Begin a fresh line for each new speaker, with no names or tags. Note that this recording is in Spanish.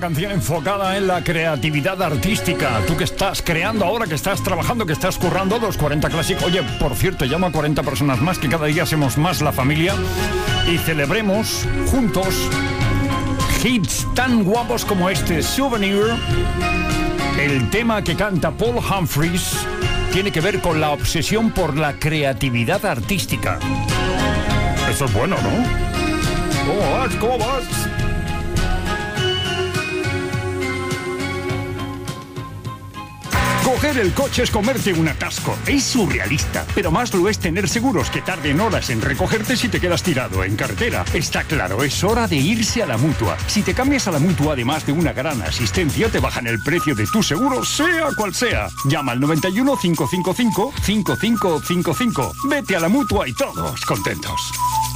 canción enfocada en la creatividad artística. Tú que estás creando ahora, que estás trabajando, que estás currando, los 40 Classic. Oye, por cierto, llamo a 40 personas más, que cada día hacemos más la familia y celebremos juntos hits tan guapos como este Souvenir. El tema que canta Paul Humphries tiene que ver con la obsesión por la creatividad artística. Eso es bueno, ¿no? ¿Cómo vas? ¿Cómo vas? Coger el coche es comerte un atasco. Es surrealista, pero más lo es tener seguros que tarden horas en recogerte si te quedas tirado en carretera. Está claro, es hora de irse a la Mutua. Si te cambias a la Mutua, además de una gran asistencia, te bajan el precio de tu seguro, sea cual sea. Llama al 91 555 5555. Vete a la Mutua y todos contentos.